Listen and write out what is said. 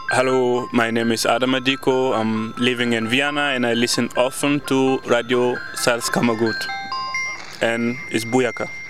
Hello, my name is Adam Adiko. I'm living in Vienna and I listen often to Radio Salzkammergut and it's Bujaka.